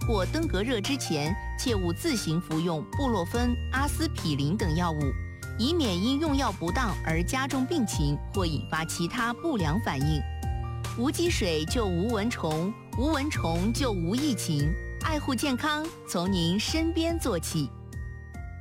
或登革热之前，切勿自行服用布洛芬、阿司匹林等药物，以免因用药不当而加重病情或引发其他不良反应。无积水就无蚊虫，无蚊虫就无疫情。爱护健康，从您身边做起。